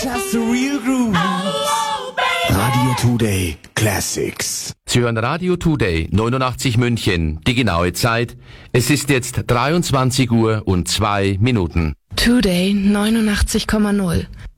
Just the real grooves. Radio Today Classics. Sie hören Radio Today 89 München. Die genaue Zeit. Es ist jetzt 23 Uhr und 2 Minuten. Today 89,0.